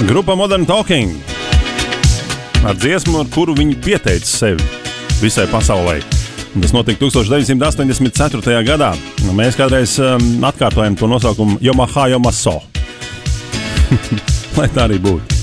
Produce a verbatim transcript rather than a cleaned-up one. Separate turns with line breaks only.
Grupa Modern Talking ar dziesmu, ar kuru viņi pieteica sevi visai pasaulē. Un tas notika tukstovš deviņsimt astoņdesmit ceturtajā gadā. Un mēs kādreiz um, atkārtojam to nosaukumu Yomaha Yomaso. Lai tā arī būtu.